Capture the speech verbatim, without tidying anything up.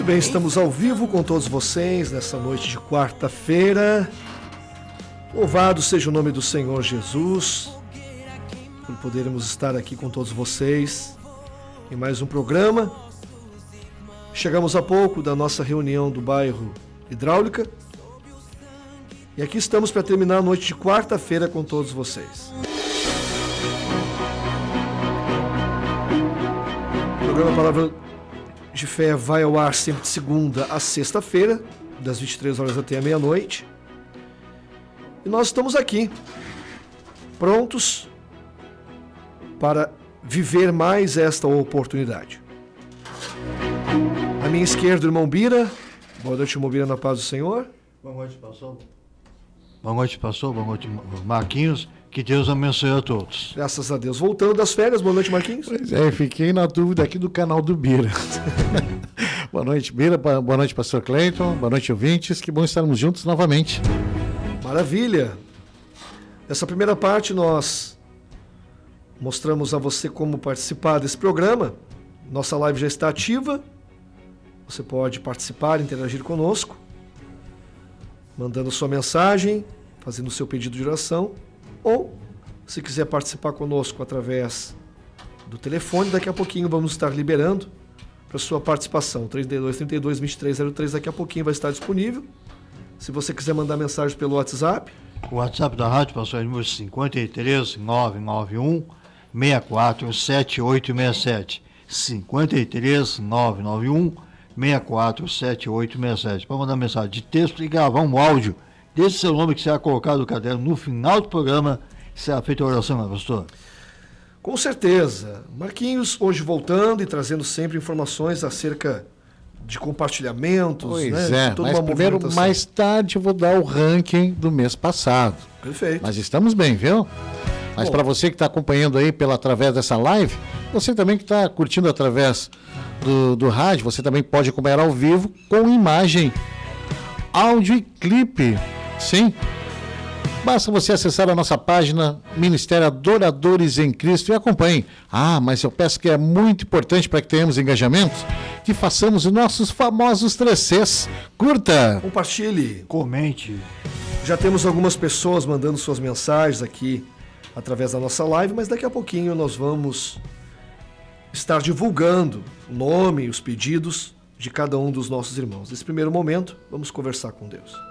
Muito bem, estamos ao vivo com todos vocês nessa noite de quarta-feira. Louvado seja o nome do Senhor Jesus, por podermos estar aqui com todos vocês em mais um programa. Chegamos há pouco da nossa reunião do bairro Hidráulica e aqui estamos para terminar a noite de quarta-feira com todos vocês. O programa Palavra de Fé vai ao ar sempre de segunda a sexta-feira, das vinte e três horas até a meia-noite. E nós estamos aqui, prontos para viver mais esta oportunidade. À minha esquerda, o irmão Bira. Boa noite, irmão Bira, na paz do Senhor. Boa noite, pastor. Boa noite, pastor. Boa noite, Marquinhos. Que Deus abençoe a todos. Graças a Deus. Voltando das férias, boa noite, Marquinhos. Pois é, fiquei na dúvida aqui do canal do Bira. Boa noite, Bira. Boa noite, pastor Cleiton. Boa noite, ouvintes. Que bom estarmos juntos novamente. Maravilha. Nessa primeira parte, nós mostramos a você como participar desse programa. Nossa live já está ativa. Você pode participar, interagir conosco, mandando sua mensagem, fazendo o seu pedido de oração. Ou, se quiser participar conosco através do telefone, daqui a pouquinho vamos estar liberando para sua participação. trinta e dois, trinta e dois, vinte e três zero três, daqui a pouquinho vai estar disponível. Se você quiser mandar mensagem pelo WhatsApp. O WhatsApp da rádio, pastor, é número cinco três, nove nove um, seis quatro sete oito seis sete. cinco três, nove nove um, seis quatro sete oito seis sete. Para mandar mensagem de texto e gravar um áudio desse seu nome que será colocado no caderno no final do programa, será feita a oração, né, pastor? Com certeza. Marquinhos, hoje voltando e trazendo sempre informações acerca de compartilhamentos. Pois né? é, Toda mas uma primeiro, mais tarde eu vou dar o ranking do mês passado. Perfeito. Mas estamos bem, viu? Mas para você que está acompanhando aí pela, através dessa live, você também que está curtindo através do, do rádio, você também pode acompanhar ao vivo com imagem, áudio e clipe. Sim. Basta você acessar a nossa página Ministério Adoradores em Cristo e acompanhe. Ah, mas eu peço que é muito importante para que tenhamos engajamento, que façamos os nossos famosos três Cs. Curta, compartilhe, comente. Já temos algumas pessoas mandando suas mensagens aqui através da nossa live, mas daqui a pouquinho nós vamos estar divulgando o nome e os pedidos de cada um dos nossos irmãos. Nesse primeiro momento, vamos conversar com Deus.